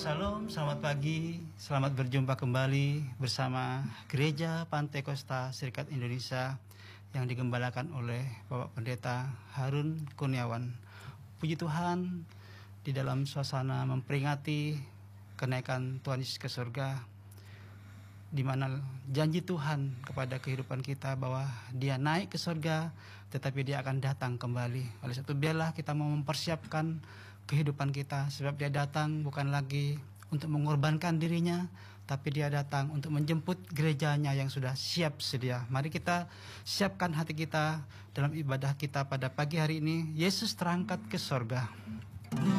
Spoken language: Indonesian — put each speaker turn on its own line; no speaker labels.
Shalom, selamat pagi, selamat berjumpa kembali bersama Gereja Pantai Kosta Serikat Indonesia yang digembalakan oleh Bapak Pendeta Harun Kurniawan. Puji Tuhan, di dalam suasana memperingati kenaikan Tuhan Yesus ke surga, di mana janji Tuhan kepada kehidupan kita bahwa Dia naik ke surga, tetapi Dia akan datang kembali. Oleh sebab itu biarlah kita mau mempersiapkan kehidupan kita, sebab Dia datang bukan lagi untuk mengorbankan dirinya, tapi Dia datang untuk menjemput gerejanya yang sudah siap sedia. Mari kita siapkan hati kita dalam ibadah kita pada pagi hari ini. Yesus terangkat ke surga.